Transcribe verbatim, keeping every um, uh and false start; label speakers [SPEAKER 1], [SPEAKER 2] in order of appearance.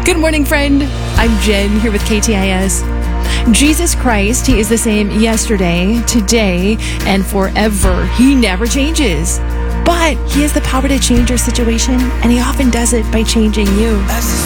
[SPEAKER 1] Good morning, friend. I'm Jen here with K T I S. Jesus Christ, He is the same yesterday, today, and forever. He never changes. But He has the power to change your situation, and He often does it by changing you.